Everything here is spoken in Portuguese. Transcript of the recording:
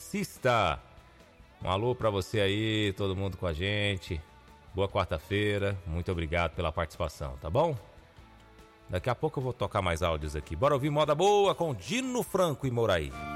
eletricista. Um alô pra você aí, todo mundo com a gente. Boa quarta-feira, muito obrigado pela participação, tá bom? Daqui a pouco eu vou tocar mais áudios aqui. Bora ouvir moda boa com Dino Franco e Moraí.